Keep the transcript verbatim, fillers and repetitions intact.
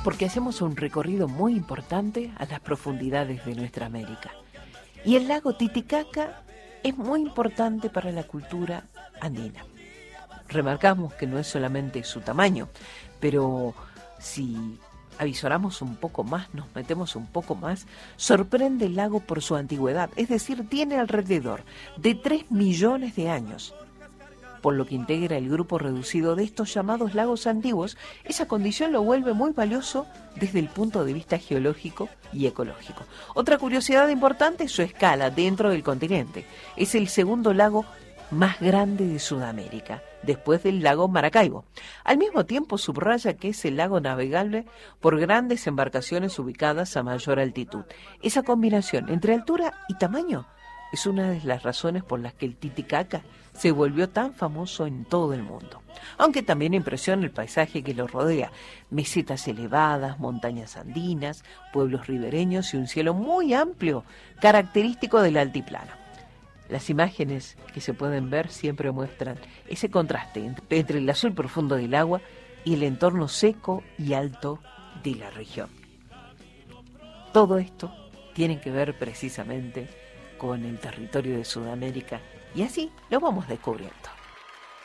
porque hacemos un recorrido muy importante a las profundidades de nuestra América. Y el lago Titicaca es muy importante para la cultura andina. Remarcamos que no es solamente su tamaño, pero si avisoramos un poco más, nos metemos un poco más, sorprende el lago por su antigüedad, es decir, tiene alrededor de tres millones de años, por lo que integra el grupo reducido de estos llamados lagos antiguos. Esa condición lo vuelve muy valioso desde el punto de vista geológico y ecológico. Otra curiosidad importante es su escala dentro del continente. Es el segundo lago más grande de Sudamérica, después del lago Maracaibo. Al mismo tiempo subraya que es el lago navegable por grandes embarcaciones ubicadas a mayor altitud. Esa combinación entre altura y tamaño es una de las razones por las que el Titicaca se volvió tan famoso en todo el mundo. Aunque también impresiona el paisaje que lo rodea: mesetas elevadas, montañas andinas, pueblos ribereños y un cielo muy amplio, característico del altiplano. Las imágenes que se pueden ver siempre muestran ese contraste entre el azul profundo del agua y el entorno seco y alto de la región. Todo esto tiene que ver precisamente con el territorio de Sudamérica, y así lo vamos descubriendo.